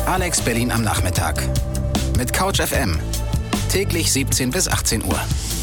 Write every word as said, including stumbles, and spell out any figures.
Alex Berlin am Nachmittag. Mit Couch F M. Täglich siebzehn bis achtzehn Uhr.